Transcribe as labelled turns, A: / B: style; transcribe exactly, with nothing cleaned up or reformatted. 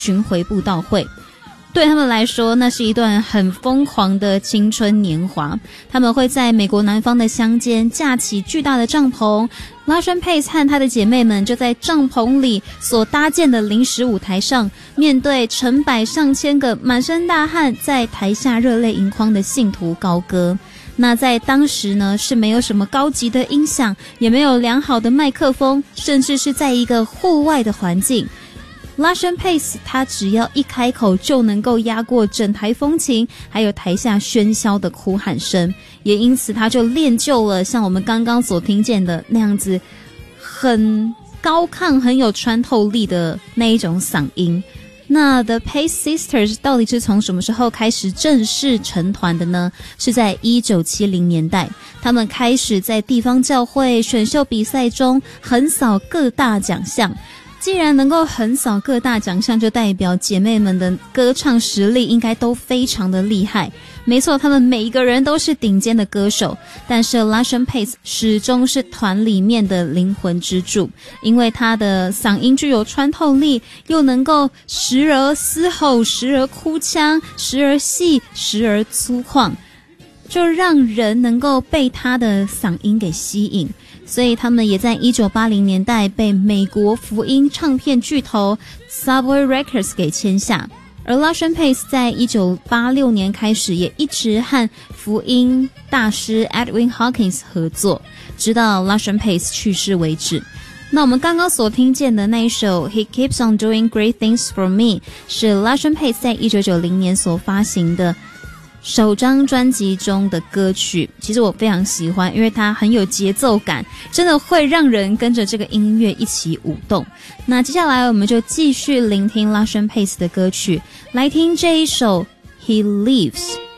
A: 巡回布道会。对他们来说，那是一段很疯狂的青春年华。他们会在美国南方的乡间架起巨大的帐篷，拉申佩斯和他的姐妹们就在帐篷里所搭建的临时舞台上，面对成百上千个满身大汗在台下热泪盈眶的信徒高歌。那在当时呢，是没有什么高级的音响，也没有良好的麦克风，甚至是在一个户外的环境。拉申佩斯他只要一开口就能够压过整台风琴，还有台下喧嚣的哭喊声，也因此他就练就了像我们刚刚所听见的那样子很高亢很有穿透力的那一种嗓音。那 The Pace Sisters 到底是从什么时候开始正式成团的呢？是在一九七零年代，他们开始在地方教会选秀比赛中横扫各大奖项。既然能够横扫各大奖项，就代表姐妹们的歌唱实力应该都非常的厉害。没错，她们每一个人都是顶尖的歌手，但是 Lashen Pace 始终是团里面的灵魂支柱，因为她的嗓音具有穿透力，又能够时而嘶吼，时而哭腔，时而细，时而粗犷，就让人能够被她的嗓音给吸引。所以他们也在一九八零年代被美国福音唱片巨头 Subway Records 给签下，而 Lashen Pace 在一九八六年开始也一直和福音大师 Edwin Hawkins 合作，直到 Lashen Pace 去世为止。那我们刚刚所听见的那一首 He Keeps on Doing Great Things for Me 是 Lashen Pace 在一九九零年所发行的首张专辑中的歌曲。其实我非常喜欢，因为它很有节奏感，真的会让人跟着这个音乐一起舞动。那接下来我们就继续聆听 Lashen Pace 的歌曲，来听这一首 He Lives。